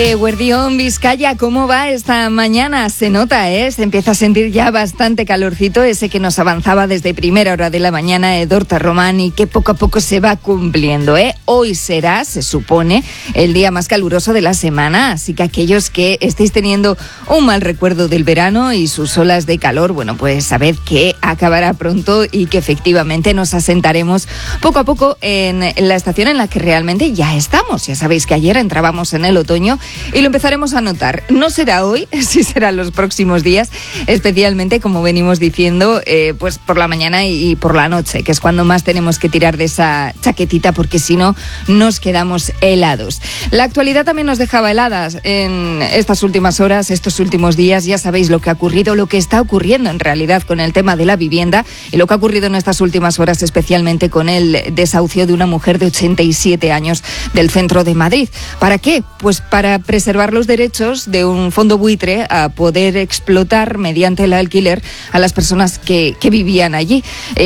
Eguerdión, Vizcaya, ¿cómo va esta mañana? Se nota, se empieza a sentir ya bastante calorcito, ese que nos avanzaba desde primera hora de la mañana Edorta Román y que poco a poco se va cumpliendo, Hoy será, se supone, el día más caluroso de la semana, así que aquellos que estéis teniendo un mal recuerdo del verano y sus olas de calor, bueno, pues sabed que acabará pronto y que efectivamente nos asentaremos poco a poco en la estación en la que realmente ya estamos. Ya sabéis que ayer entrábamos en el otoño y lo empezaremos a notar. No será hoy, sí será los próximos días, especialmente como venimos diciendo, pues por la mañana y por la noche, que es cuando más tenemos que tirar de esa chaquetita porque si no nos quedamos helados. La actualidad también nos dejaba heladas en estas últimas horas, estos últimos días. Ya sabéis lo que ha ocurrido, lo que está ocurriendo en realidad con el tema de la vivienda y lo que ha ocurrido en estas últimas horas, especialmente con el desahucio de una mujer de 87 años del centro de Madrid. ¿Para qué? Pues para preservar los derechos de un fondo buitre a poder explotar mediante el alquiler a las personas que vivían allí.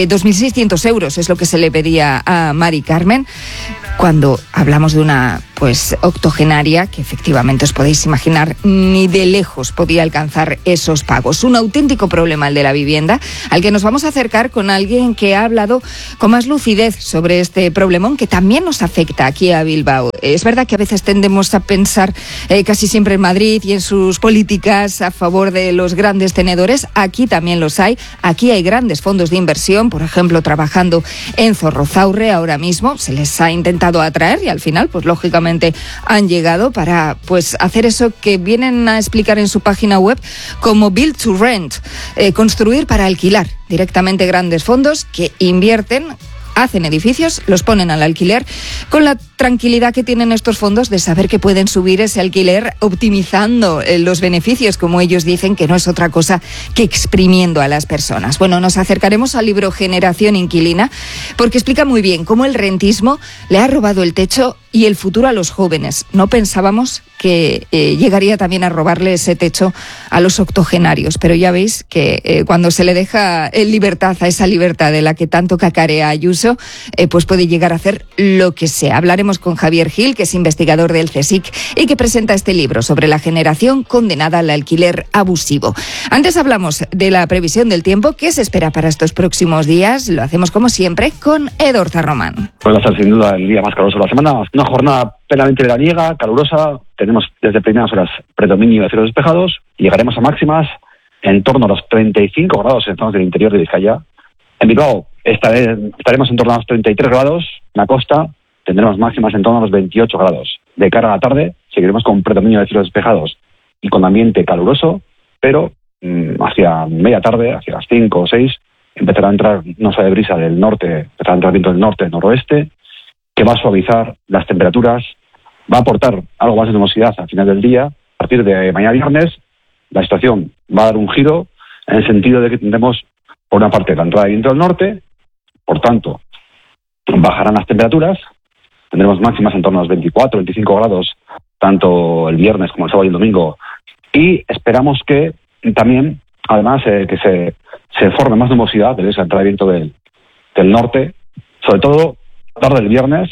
2.600 euros es lo que se le pedía a Mari Carmen. Cuando hablamos de una octogenaria, que efectivamente os podéis imaginar, ni de lejos podía alcanzar esos pagos. Un auténtico problema el de la vivienda, al que nos vamos a acercar con alguien que ha hablado con más lucidez sobre este problemón que también nos afecta aquí a Bilbao. Es verdad que a veces tendemos a pensar casi siempre en Madrid y en sus políticas a favor de los grandes tenedores. Aquí también los hay. Aquí hay grandes fondos de inversión, por ejemplo, trabajando en Zorrozaurre ahora mismo. Se les ha intentado atraer y al final, pues lógicamente han llegado para hacer eso que vienen a explicar en su página web como Build to Rent, construir para alquilar. Directamente grandes fondos que invierten, hacen edificios, los ponen al alquiler, con la tranquilidad que tienen estos fondos de saber que pueden subir ese alquiler optimizando los beneficios, como ellos dicen, que no es otra cosa que exprimiendo a las personas. Bueno, nos acercaremos al libro Generación Inquilina, porque explica muy bien cómo el rentismo le ha robado el techo y el futuro a los jóvenes. No pensábamos que llegaría también a robarle ese techo a los octogenarios, pero ya veis que cuando se le deja libertad a esa libertad de la que tanto cacarea Ayuso, pues puede llegar a hacer lo que sea. Hablaremos con Javier Gil, que es investigador del CSIC y que presenta este libro sobre la generación condenada al alquiler abusivo. Antes hablamos de la previsión del tiempo, que se espera para estos próximos días. Lo hacemos como siempre con Edorta Román. Pues va a ser sin duda el día más caluroso de la semana. Una jornada plenamente veraniega, calurosa. Tenemos desde primeras horas predominio de cielos despejados. Llegaremos a máximas en torno a los 35 grados en zonas del interior de Vizcaya. En Bilbao estaremos en torno a los 33 grados. En la costa tendremos máximas en torno a los 28 grados. De cara a la tarde seguiremos con predominio de cielos despejados y con ambiente caluroso, pero hacia media tarde, hacia las 5 o 6, empezará a entrar una suave brisa del norte, empezará a entrar viento del norte-noroeste, que va a suavizar las temperaturas, va a aportar algo más de nubosidad al final del día. A partir de mañana viernes, la situación va a dar un giro en el sentido de que tendremos, por una parte, la entrada de viento del norte, por tanto, bajarán las temperaturas, tendremos máximas en torno a los 24, 25 grados, tanto el viernes como el sábado y el domingo, y esperamos que también, además, que se forme más nubosidad debido a esa entrada de viento del norte, sobre todo tarde del viernes,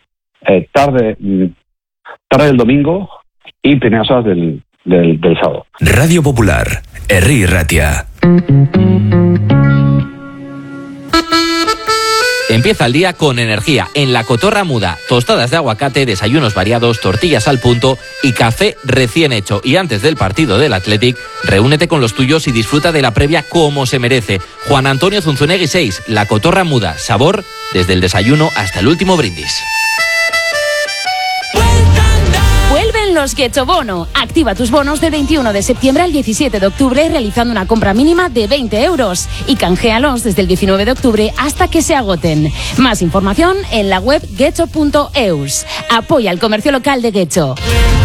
tarde del domingo y primeras horas del sábado. Radio Popular, Herri Ratia. Empieza el día con energía en La Cotorra Muda. Tostadas de aguacate, desayunos variados, tortillas al punto y café recién hecho. Y antes del partido del Athletic, reúnete con los tuyos y disfruta de la previa como se merece. Juan Antonio Zunzunegui 6, La Cotorra Muda. Sabor desde el desayuno hasta el último brindis. Los Getxobono. Activa tus bonos del 21 de septiembre al 17 de octubre realizando una compra mínima de 20 euros y canjealos desde el 19 de octubre hasta que se agoten. Más información en la web getxo.eus. Apoya el comercio local de Getxo.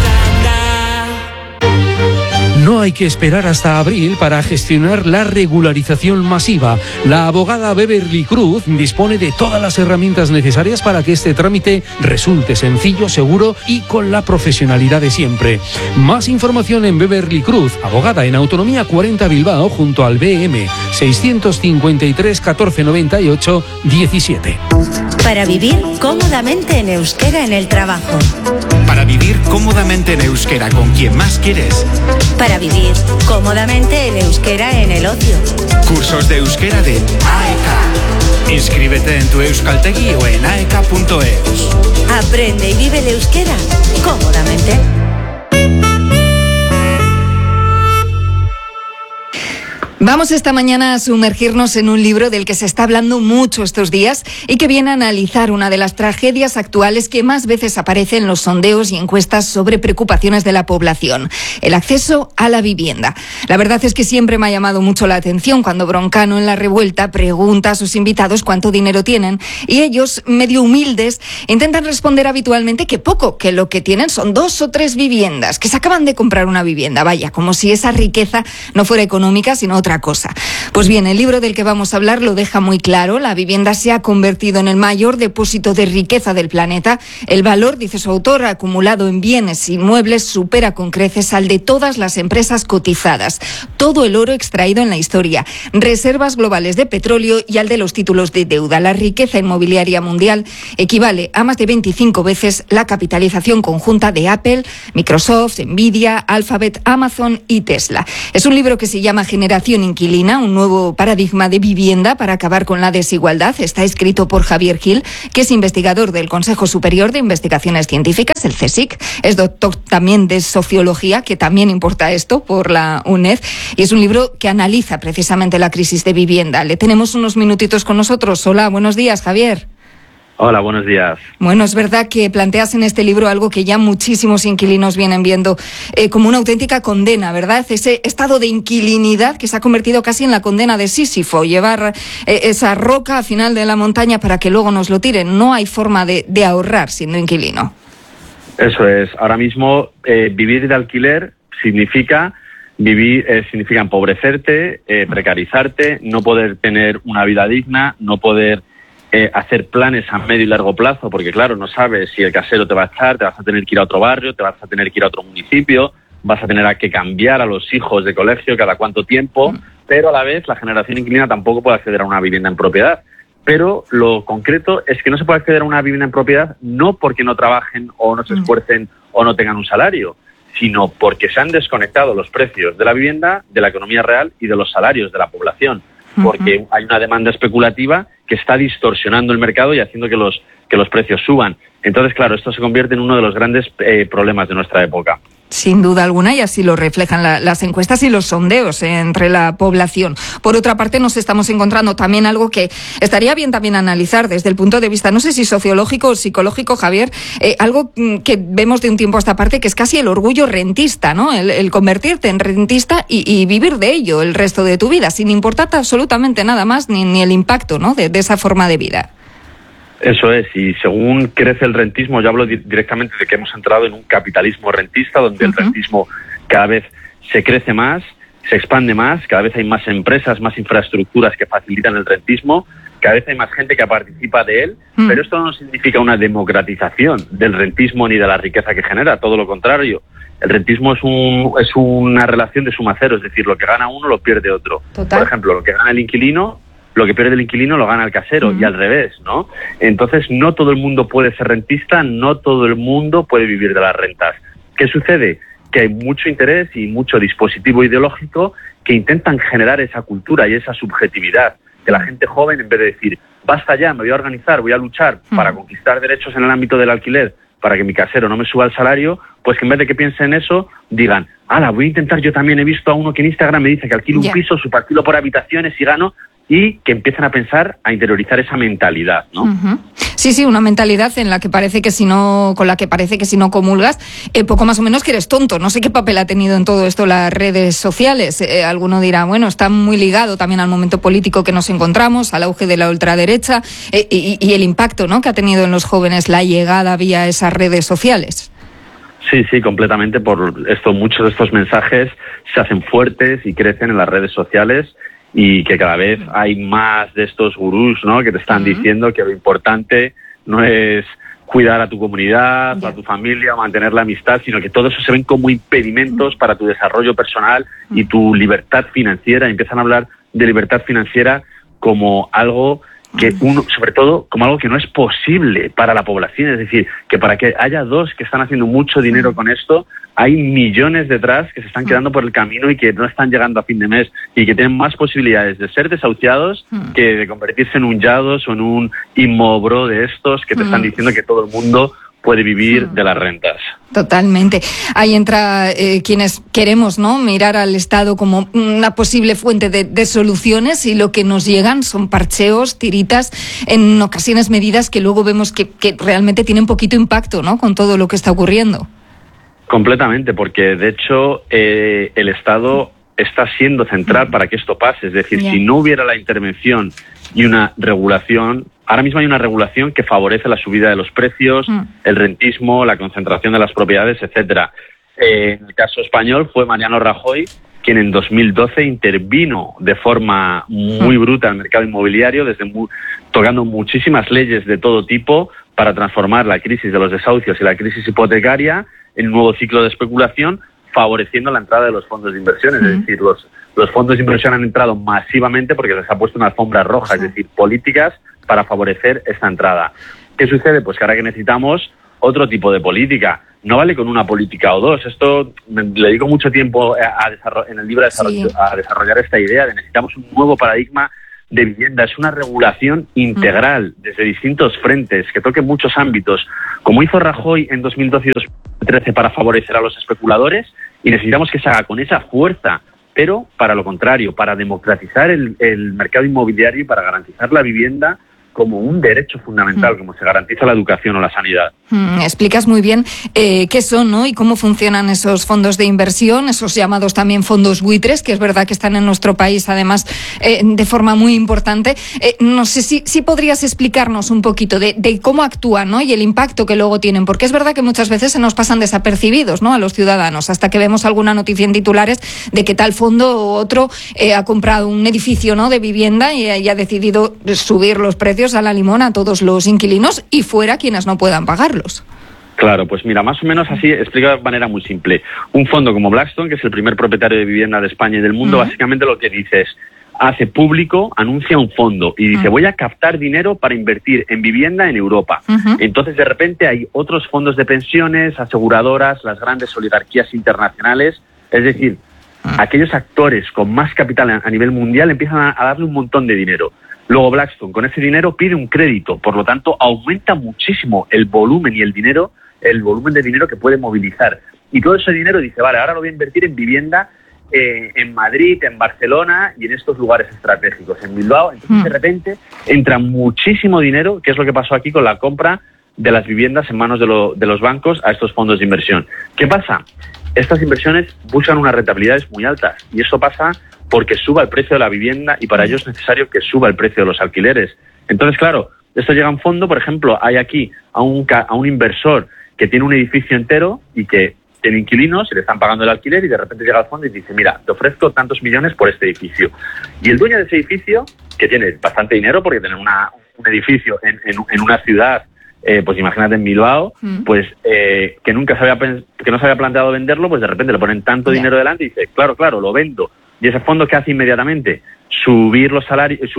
No hay que esperar hasta abril para gestionar la regularización masiva. La abogada Beverly Cruz dispone de todas las herramientas necesarias para que este trámite resulte sencillo, seguro y con la profesionalidad de siempre. Más información en Beverly Cruz, abogada en Autonomía 40 Bilbao, junto al BM 653 1498 17. Para vivir cómodamente en euskera en el trabajo. Para vivir cómodamente cómodamente en euskera con quien más quieres. Para vivir cómodamente el euskera en el ocio. Cursos de euskera de AEK. Inscríbete en tu Euskaltegi o en aek.eus. Aprende y vive el euskera cómodamente. Vamos esta mañana a sumergirnos en un libro del que se está hablando mucho estos días y que viene a analizar una de las tragedias actuales que más veces aparece en los sondeos y encuestas sobre preocupaciones de la población: el acceso a la vivienda. La verdad es que siempre me ha llamado mucho la atención cuando Broncano en La Revuelta pregunta a sus invitados cuánto dinero tienen y ellos, medio humildes, intentan responder habitualmente que poco, que lo que tienen son 2 o 3 viviendas, que se acaban de comprar una vivienda, vaya, como si esa riqueza no fuera económica sino otra cosa. Pues bien, el libro del que vamos a hablar lo deja muy claro. La vivienda se ha convertido en el mayor depósito de riqueza del planeta. El valor, dice su autor, acumulado en bienes inmuebles supera con creces al de todas las empresas cotizadas. Todo el oro extraído en la historia, reservas globales de petróleo y al de los títulos de deuda. La riqueza inmobiliaria mundial equivale a más de 25 veces la capitalización conjunta de Apple, Microsoft, Nvidia, Alphabet, Amazon y Tesla. Es un libro que se llama Generación Inquilina, un nuevo paradigma de vivienda para acabar con la desigualdad. Está escrito por Javier Gil, que es investigador del Consejo Superior de Investigaciones Científicas, el CSIC. Es doctor también de Sociología, que también importa esto, por la UNED. Y es un libro que analiza precisamente la crisis de vivienda. Le tenemos unos minutitos con nosotros. Hola, buenos días, Javier. Hola, buenos días. Bueno, es verdad que planteas en este libro algo que ya muchísimos inquilinos vienen viendo como una auténtica condena, ¿verdad? Ese estado de inquilinidad que se ha convertido casi en la condena de Sísifo, llevar esa roca al final de la montaña para que luego nos lo tiren. No hay forma de ahorrar siendo inquilino. Eso es. Ahora mismo vivir de alquiler significa empobrecerte, precarizarte, no poder tener una vida digna, no poder hacer planes a medio y largo plazo, porque claro, no sabes si el casero te va a echar, te vas a tener que ir a otro barrio, te vas a tener que ir a otro municipio, vas a tener que cambiar a los hijos de colegio cada cuánto tiempo, pero a la vez la generación inquilina tampoco puede acceder a una vivienda en propiedad. Pero lo concreto es que no se puede acceder a una vivienda en propiedad no porque no trabajen o no se esfuercen o no tengan un salario, sino porque se han desconectado los precios de la vivienda de la economía real y de los salarios de la población, porque hay una demanda especulativa que está distorsionando el mercado y haciendo que los precios suban. Entonces, claro, esto se convierte en uno de los grandes problemas de nuestra época. Sin duda alguna, y así lo reflejan las encuestas y los sondeos entre la población. Por otra parte, nos estamos encontrando también algo que estaría bien también analizar desde el punto de vista, no sé si sociológico o psicológico, Javier, algo que vemos de un tiempo a esta parte, que es casi el orgullo rentista, ¿no? El convertirte en rentista y vivir de ello el resto de tu vida, sin importarte absolutamente nada más, ni el impacto, ¿no? de esa forma de vida. Eso es, y según crece el rentismo, yo hablo directamente de que hemos entrado en un capitalismo rentista, donde el rentismo cada vez se crece más, se expande más, cada vez hay más empresas, más infraestructuras que facilitan el rentismo, cada vez hay más gente que participa de él, pero esto no significa una democratización del rentismo ni de la riqueza que genera, todo lo contrario. El rentismo es una relación de suma cero, es decir, lo que gana uno lo pierde otro. Total. Por ejemplo, lo que gana el inquilino, lo que pierde el inquilino lo gana el casero, y al revés, ¿no? Entonces, no todo el mundo puede ser rentista, no todo el mundo puede vivir de las rentas. ¿Qué sucede? Que hay mucho interés y mucho dispositivo ideológico que intentan generar esa cultura y esa subjetividad, que la gente joven, en vez de decir, basta ya, me voy a organizar, voy a luchar para conquistar derechos en el ámbito del alquiler, para que mi casero no me suba el salario, pues que en vez de que piensen eso, digan, ¡hala, voy a intentar! Yo también he visto a uno que en Instagram me dice que alquilo un piso, subalquilo por habitaciones y gano, y que empiezan a pensar, a interiorizar esa mentalidad, ¿no? Sí, una mentalidad en la que parece que con la que parece que si no comulgas, poco más o menos que eres tonto. No sé qué papel ha tenido en todo esto las redes sociales. Alguno dirá, bueno, está muy ligado también al momento político que nos encontramos, al auge de la ultraderecha y el impacto, ¿no?, que ha tenido en los jóvenes la llegada vía esas redes sociales. Sí, completamente. Por esto, muchos de estos mensajes se hacen fuertes y crecen en las redes sociales, y que cada vez hay más de estos gurús, ¿no?, que te están diciendo que lo importante no es cuidar a tu comunidad, a tu familia, mantener la amistad, sino que todo eso se ven como impedimentos para tu desarrollo personal y tu libertad financiera. Empiezan a hablar de libertad financiera como algo que uno, sobre todo, como algo que no es posible para la población. Es decir, que para que haya dos que están haciendo mucho dinero con esto, hay millones detrás que se están quedando por el camino y que no están llegando a fin de mes y que tienen más posibilidades de ser desahuciados que de convertirse en un Yados o en un Inmobro de estos que te están diciendo que todo el mundo puede vivir de las rentas. Totalmente. Ahí entra quienes queremos, ¿no?, mirar al Estado como una posible fuente de soluciones, y lo que nos llegan son parcheos, tiritas, en ocasiones medidas que luego vemos que realmente tienen poquito impacto, ¿no?, con todo lo que está ocurriendo. Completamente, porque de hecho el Estado está siendo central para que esto pase. Es decir, si no hubiera la intervención y una regulación, ahora mismo hay una regulación que favorece la subida de los precios, el rentismo, la concentración de las propiedades, etcétera. En el caso español fue Mariano Rajoy quien en 2012 intervino de forma muy bruta en el mercado inmobiliario, tocando muchísimas leyes de todo tipo para transformar la crisis de los desahucios y la crisis hipotecaria en un nuevo ciclo de especulación, favoreciendo la entrada de los fondos de inversión. Es decir, los fondos de inversión han entrado masivamente porque les ha puesto una alfombra roja, es decir, políticas para favorecer esta entrada. ¿Qué sucede? Pues que ahora que necesitamos otro tipo de política. No vale con una política o dos. Esto le dedico mucho tiempo en el libro a desarrollar esta idea de necesitamos un nuevo paradigma de vivienda. Es una regulación integral desde distintos frentes que toque muchos ámbitos, como hizo Rajoy en 2012 y 2013 para favorecer a los especuladores, y necesitamos que se haga con esa fuerza, pero para lo contrario, para democratizar el mercado inmobiliario y para garantizar la vivienda como un derecho fundamental, como se garantiza la educación o la sanidad. Explicas muy bien qué son, ¿no?, y cómo funcionan esos fondos de inversión, esos llamados también fondos buitres, que es verdad que están en nuestro país, además, de forma muy importante. No sé si podrías explicarnos un poquito de cómo actúan, ¿no?, y el impacto que luego tienen, porque es verdad que muchas veces se nos pasan desapercibidos, ¿no?, a los ciudadanos, hasta que vemos alguna noticia en titulares de que tal fondo u otro ha comprado un edificio, ¿no?, de vivienda y ha decidido subir los precios a la limón a todos los inquilinos y fuera quienes no puedan pagarlos. Claro, pues mira, más o menos así, explica de manera muy simple. Un fondo como Blackstone, que es el primer propietario de vivienda de España y del mundo, básicamente lo que dice es, hace público, anuncia un fondo y dice, voy a captar dinero para invertir en vivienda en Europa. Entonces, de repente hay otros fondos de pensiones, aseguradoras, las grandes oligarquías internacionales, es decir, aquellos actores con más capital a nivel mundial empiezan a darle un montón de dinero. Luego Blackstone con ese dinero pide un crédito, por lo tanto aumenta muchísimo el volumen y el volumen de dinero que puede movilizar. Y todo ese dinero dice, vale, ahora lo voy a invertir en vivienda en Madrid, en Barcelona y en estos lugares estratégicos, en Bilbao. Entonces de repente entra muchísimo dinero, que es lo que pasó aquí con la compra de las viviendas en manos de los bancos a estos fondos de inversión. ¿Qué pasa? Estas inversiones buscan unas rentabilidades muy altas y eso pasa porque suba el precio de la vivienda y para ello es necesario que suba el precio de los alquileres. Entonces, claro, esto llega a un fondo, por ejemplo, hay aquí a un inversor que tiene un edificio entero y que tiene inquilinos y le están pagando el alquiler y de repente llega al fondo y dice, mira, te ofrezco tantos millones por este edificio. Y el dueño de ese edificio, que tiene bastante dinero porque tener un edificio en una ciudad, pues imagínate en Bilbao, pues que no se había planteado venderlo, pues de repente le ponen tanto dinero delante y dice, claro, lo vendo. ¿Y ese fondo qué hace inmediatamente? Subir los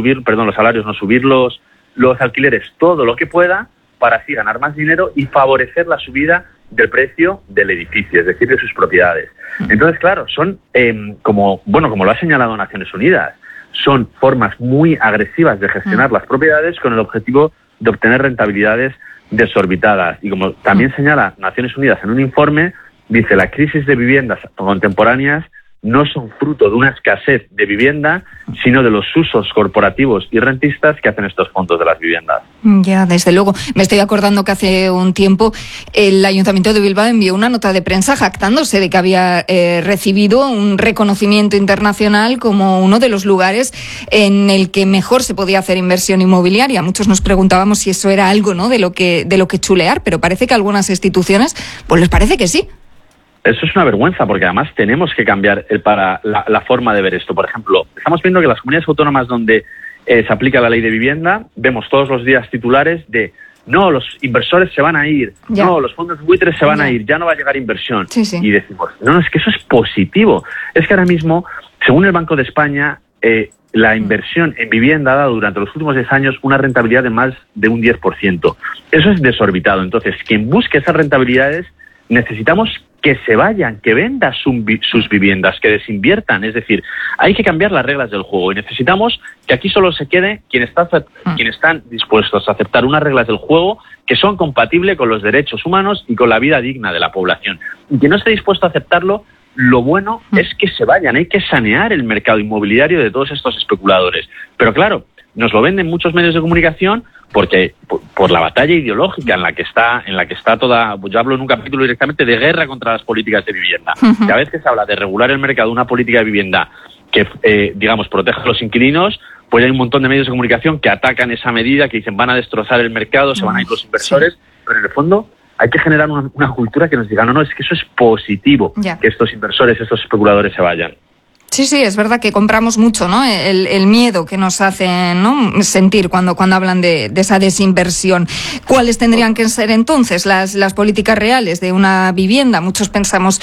alquileres todo lo que pueda para así ganar más dinero y favorecer la subida del precio del edificio, es decir, de sus propiedades. Entonces, claro, son, como lo ha señalado Naciones Unidas, son formas muy agresivas de gestionar las propiedades con el objetivo de obtener rentabilidades desorbitadas. Y como también señala Naciones Unidas en un informe, dice, la crisis de viviendas contemporáneas no son fruto de una escasez de vivienda, sino de los usos corporativos y rentistas que hacen estos fondos de las viviendas. Ya, desde luego. Me estoy acordando que hace un tiempo el Ayuntamiento de Bilbao envió una nota de prensa jactándose de que había recibido un reconocimiento internacional como uno de los lugares en el que mejor se podía hacer inversión inmobiliaria. Muchos nos preguntábamos si eso era algo, ¿no?, de lo que chulear, pero parece que a algunas instituciones pues les parece que sí. Eso es una vergüenza, porque además tenemos que cambiar la forma de ver esto. Por ejemplo, estamos viendo que las comunidades autónomas donde se aplica la ley de vivienda, vemos todos los días titulares de no, los inversores se van a ir, no, los fondos buitres se van a ir, ya no va a llegar inversión. Sí. Y decimos, no, es que eso es positivo. Es que ahora mismo, según el Banco de España, la inversión en vivienda ha dado durante los últimos 10 años una rentabilidad de más de un 10%. Eso es desorbitado. Entonces, quien busque esas rentabilidades, necesitamos que se vayan, que vendan sus viviendas, que desinviertan. Es decir, hay que cambiar las reglas del juego y necesitamos que aquí solo se quede quienes están dispuestos a aceptar unas reglas del juego que son compatibles con los derechos humanos y con la vida digna de la población. Y quien no esté dispuesto a aceptarlo, lo bueno es que se vayan. Hay que sanear el mercado inmobiliario de todos estos especuladores. Pero claro, nos lo venden muchos medios de comunicación porque por la batalla ideológica en la que está toda, yo hablo en un capítulo directamente de guerra contra las políticas de vivienda. Cada vez que se habla de regular el mercado, una política de vivienda que, proteja a los inquilinos, pues hay un montón de medios de comunicación que atacan esa medida, que dicen van a destrozar el mercado, se van a ir los inversores, pero en el fondo hay que generar una cultura que nos diga, no, es que eso es positivo, que estos inversores, estos especuladores se vayan. Sí, es verdad que compramos mucho, ¿no? El miedo que nos hacen, ¿no?, sentir cuando hablan de esa desinversión. ¿Cuáles tendrían que ser entonces las políticas reales de una vivienda? Muchos pensamos,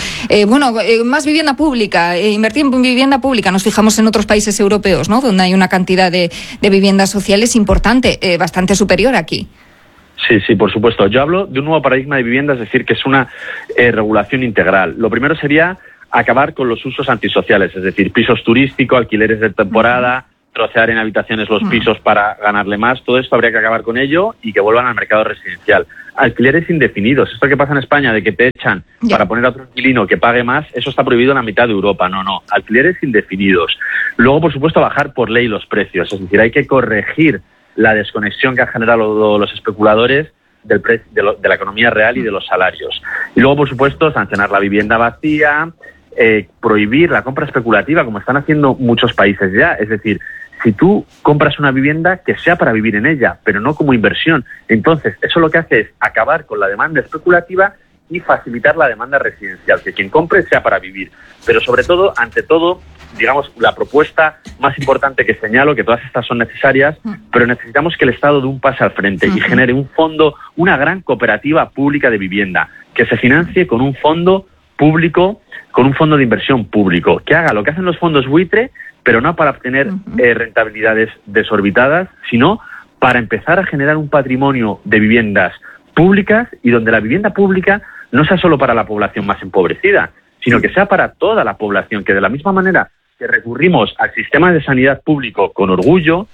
más vivienda pública, invertir en vivienda pública. Nos fijamos en otros países europeos, ¿no?, donde hay una cantidad de viviendas sociales importante, bastante superior aquí. Sí, por supuesto. Yo hablo de un nuevo paradigma de vivienda, es decir, que es una regulación integral. Lo primero sería acabar con los usos antisociales, es decir, pisos turísticos, alquileres de temporada, trocear en habitaciones los pisos para ganarle más. Todo esto habría que acabar con ello y que vuelvan al mercado residencial. Alquileres indefinidos. Esto que pasa en España de que te echan para poner a otro inquilino que pague más, eso está prohibido en la mitad de Europa. No. Alquileres indefinidos. Luego, por supuesto, bajar por ley los precios. Es decir, hay que corregir la desconexión que han generado los especuladores de la economía real y de los salarios. Y luego, por supuesto, sancionar la vivienda vacía, prohibir la compra especulativa, como están haciendo muchos países ya. Es decir, si tú compras una vivienda, que sea para vivir en ella, pero no como inversión. Entonces, eso lo que hace es acabar con la demanda especulativa y facilitar la demanda residencial, que quien compre sea para vivir. Pero sobre todo, ante todo, digamos, la propuesta más importante que señalo, que todas estas son necesarias, pero necesitamos que el Estado dé un paso al frente y genere un fondo, una gran cooperativa pública de vivienda, que se financie con un fondo público, con un fondo de inversión público, que haga lo que hacen los fondos buitre, pero no para obtener rentabilidades desorbitadas, sino para empezar a generar un patrimonio de viviendas públicas y donde la vivienda pública no sea solo para la población más empobrecida, sino que sea para toda la población, que de la misma manera que recurrimos al sistema de sanidad público con orgullo,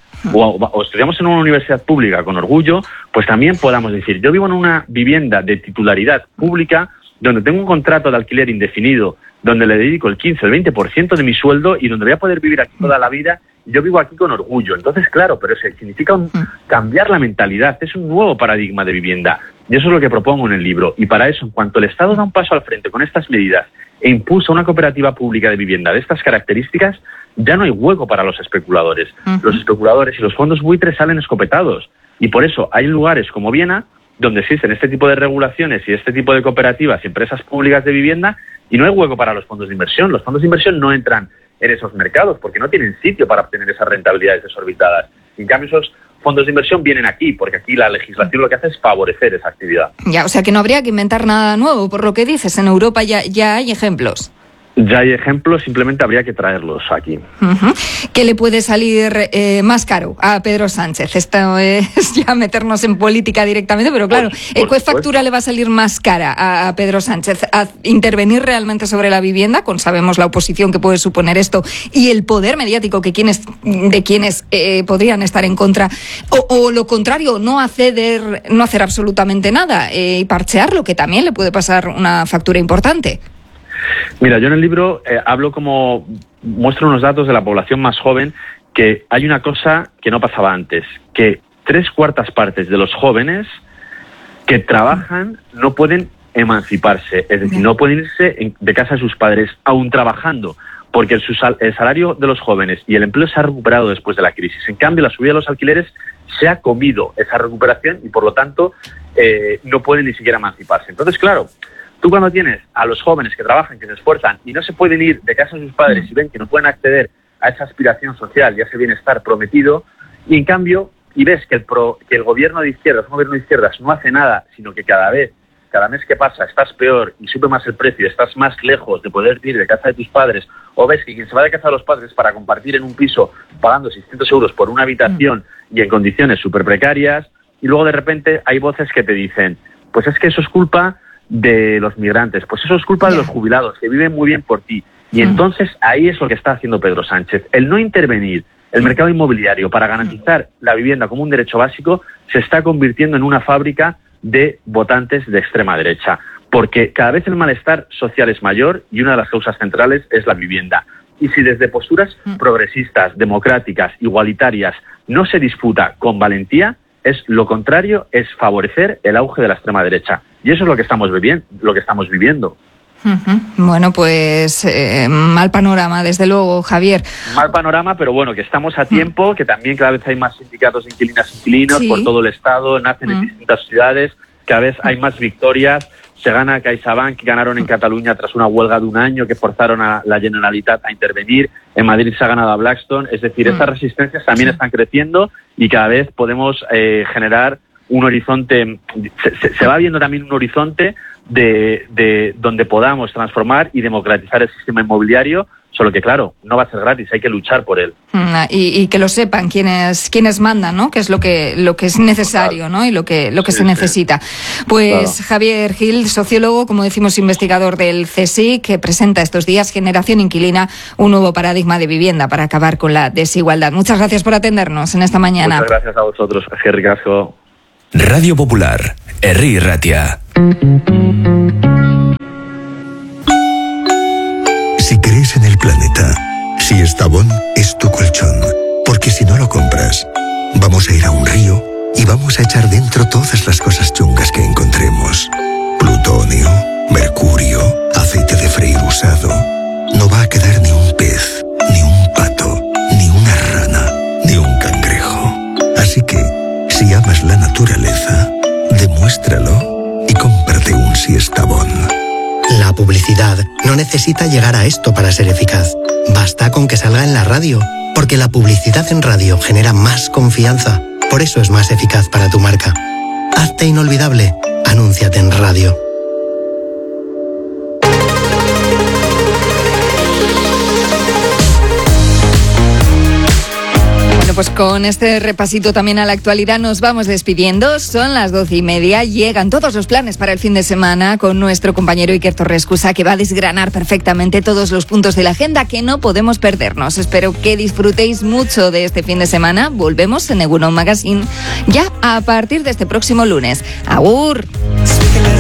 o estudiamos en una universidad pública con orgullo, pues también podamos decir, yo vivo en una vivienda de titularidad pública, donde tengo un contrato de alquiler indefinido, donde le dedico el 15 o el 20% de mi sueldo y donde voy a poder vivir aquí toda la vida, yo vivo aquí con orgullo. Entonces, claro, pero eso significa cambiar la mentalidad, es un nuevo paradigma de vivienda. Y eso es lo que propongo en el libro. Y para eso, en cuanto el Estado da un paso al frente con estas medidas e impulsa una cooperativa pública de vivienda de estas características, ya no hay hueco para los especuladores. Los especuladores y los fondos buitres salen escopetados. Y por eso hay lugares como Viena, donde existen este tipo de regulaciones y este tipo de cooperativas y empresas públicas de vivienda, y no hay hueco para los fondos de inversión. Los fondos de inversión no entran en esos mercados porque no tienen sitio para obtener esas rentabilidades desorbitadas. En cambio, esos fondos de inversión vienen aquí, porque aquí la legislación lo que hace es favorecer esa actividad. Ya, o sea que no habría que inventar nada nuevo, por lo que dices. En Europa ya hay ejemplos. Ya hay ejemplos, simplemente habría que traerlos aquí. ¿Qué le puede salir más caro a Pedro Sánchez? Esto es ya meternos en política directamente, pero claro, ¿qué factura le va a salir más cara a Pedro Sánchez? ¿A intervenir realmente sobre la vivienda? Sabemos la oposición que puede suponer esto y el poder mediático de quienes podrían estar en contra, o lo contrario, no hacer absolutamente nada y parchearlo, que también le puede pasar una factura importante. Mira, yo en el libro muestro unos datos de la población más joven, que hay una cosa que no pasaba antes, que 3/4 partes de los jóvenes que trabajan no pueden emanciparse, es decir, no pueden irse de casa de sus padres, aún trabajando, porque el salario de los jóvenes y el empleo se ha recuperado después de la crisis. En cambio, la subida de los alquileres se ha comido esa recuperación y, por lo tanto, no pueden ni siquiera emanciparse. Entonces, claro, tú cuando tienes a los jóvenes que trabajan, que se esfuerzan y no se pueden ir de casa de sus padres y ven que no pueden acceder a esa aspiración social y a ese bienestar prometido, y en cambio, y ves que el gobierno de izquierdas, un gobierno de izquierdas, no hace nada, sino que cada vez cada mes que pasa estás peor y sube más el precio, estás más lejos de poder ir de casa de tus padres, o ves que quien se va de casa de los padres para compartir en un piso pagando 600 euros por una habitación y en condiciones súper precarias, y luego de repente hay voces que te dicen, pues es que eso es culpa de los migrantes, pues eso es culpa de los jubilados, que viven muy bien por ti. Y entonces ahí es lo que está haciendo Pedro Sánchez. El no intervenir el mercado inmobiliario para garantizar la vivienda como un derecho básico se está convirtiendo en una fábrica de votantes de extrema derecha, porque cada vez el malestar social es mayor y una de las causas centrales es la vivienda. Y si desde posturas progresistas, democráticas, igualitarias no se disputa con valentía, es lo contrario, es favorecer el auge de la extrema derecha. Y eso es lo que estamos viviendo. Bueno, pues mal panorama, desde luego, Javier. Mal panorama, pero bueno, que estamos a tiempo, que también cada vez hay más sindicatos de inquilinas e inquilinos por todo el Estado, nacen en distintas ciudades, cada vez hay más victorias. Se gana CaixaBank, que ganaron en Cataluña tras una huelga de un año, que forzaron a la Generalitat a intervenir. En Madrid se ha ganado a Blackstone. Es decir, estas resistencias también están creciendo y cada vez podemos generar un horizonte. Se va viendo también un horizonte de donde podamos transformar y democratizar el sistema inmobiliario, solo que claro, no va a ser gratis, hay que luchar por él. Y que lo sepan quienes mandan, ¿no? Que es lo que es necesario, ¿no? Y lo que se necesita. Pues Javier Gil, sociólogo, como decimos, investigador del CSIC, que presenta estos días Generación Inquilina, un nuevo paradigma de vivienda para acabar con la desigualdad. Muchas gracias por atendernos en esta mañana. Muchas gracias a vosotros, Gerri Casco. Radio Popular, Herri Ratia. Si crees en el planeta, Siestabón es tu colchón, porque si no lo compras, vamos a ir a un río y vamos a echar dentro todas las cosas chungas que encontremos. Plutonio, mercurio, aceite de freír usado. No va a quedar ni un pez, ni un pato, ni una rana, ni un cangrejo. Así que, si amas la naturaleza, demuéstralo y cómprate un Siestabón. La publicidad no necesita llegar a esto para ser eficaz. Basta con que salga en la radio, porque la publicidad en radio genera más confianza. Por eso es más eficaz para tu marca. Hazte inolvidable. Anúnciate en radio. Pues con este repasito también a la actualidad nos vamos despidiendo. Son las 12:30. Llegan todos los planes para el fin de semana con nuestro compañero Iker Torrescusa, que va a desgranar perfectamente todos los puntos de la agenda que no podemos perdernos. Espero que disfrutéis mucho de este fin de semana. Volvemos en Egunon Magazine ya a partir de este próximo lunes. ¡Agur!